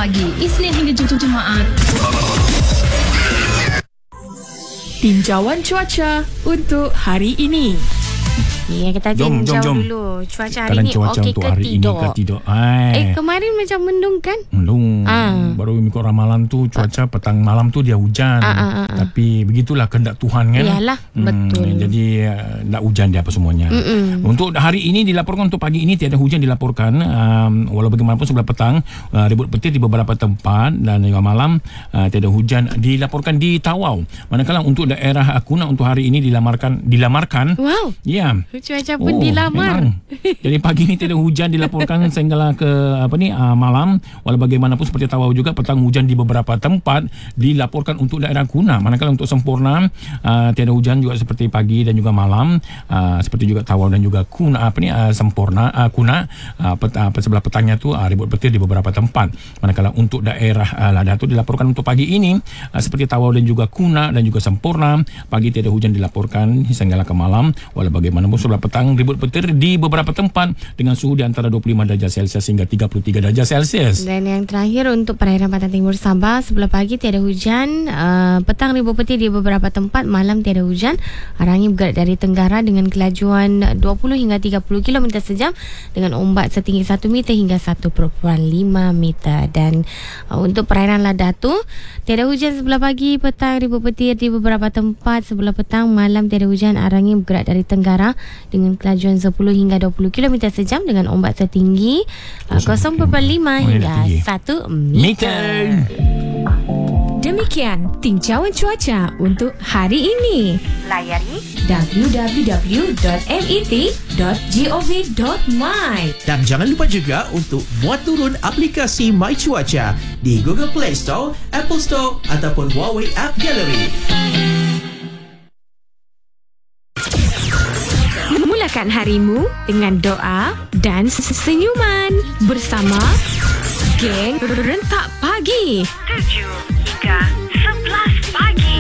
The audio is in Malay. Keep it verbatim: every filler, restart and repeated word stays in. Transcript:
pagi, Isnin hingga Jumaat. Tinjauan cuaca untuk hari ini. Ya, kita Jom, tinjau jom, jom. dulu cuaca hari Kadang ni cuaca okey untuk ke hari ini tidak? ke tidak. Ay. Eh, kemarin macam mendung kan? Mendung. Ah. Baru minggu ramalan tu cuaca petang malam tu dia hujan. Ah, ah, ah, ah. Tapi begitulah kehendak Tuhan kan. Iyalah, betul. Jadi uh, tak hujan dia apa semuanya. Mm-mm. Untuk hari ini dilaporkan untuk pagi ini tiada hujan dilaporkan. Um, walau bagaimanapun sebelah petang uh, ribut petir di beberapa tempat dan juga malam uh, tiada hujan dilaporkan di Tawau. Manakala untuk daerah Kuna untuk hari ini dilamarkan dilamarkan. Wow. Ya. Cuaca pun dilamar. Memang. Jadi pagi ni tiada hujan dilaporkan sehinggalah ke apa ni uh, malam. Walau bagaimanapun seperti Tawau juga petang hujan di beberapa tempat dilaporkan untuk daerah Kuna. Manakala untuk Sempurna uh, tiada hujan juga seperti pagi dan juga malam uh, seperti juga Tawau dan juga Kuna apa ni uh, Sempurna uh, Kuna uh, pet, uh, sebelah petangnya tu uh, ribut petir di beberapa tempat. Manakala untuk daerah uh, Lada tu dilaporkan untuk pagi ini uh, seperti Tawau dan juga Kuna dan juga Sempurna pagi tiada hujan dilaporkan sehinggalah ke malam. Walau bagaimanapun sebelah petang ribut petir di beberapa tempat dengan suhu di antara dua puluh lima darjah Celsius hingga tiga puluh tiga darjah Celsius. Dan yang terakhir untuk perairan Pantai Timur Sabah, sebelah pagi tiada hujan, uh, petang ribut petir di beberapa tempat, malam tiada hujan. Arah angin bergerak dari tenggara dengan kelajuan dua puluh hingga tiga puluh kilometer sejam dengan ombak setinggi satu meter hingga satu perpuluhan lima meter. Dan uh, untuk perairan Ladatu, tiada hujan sebelah pagi, petang ribut petir di beberapa tempat, sebelah petang, malam tiada hujan. Arah angin bergerak dari tenggara dengan kelajuan sepuluh hingga dua puluh kilometer sejam dengan ombak setinggi uh, kosong perpuluhan lima hingga satu meter. Demikian tinjauan cuaca untuk hari ini. Layari w w w dot met dot gov dot my. Dan jangan lupa juga untuk muat turun aplikasi My Cuaca di Google Play Store, Apple Store ataupun Huawei App Gallery. Mulakan harimu dengan doa dan senyuman bersama geng Rentak Pagi. tujuh hingga sebelas pagi.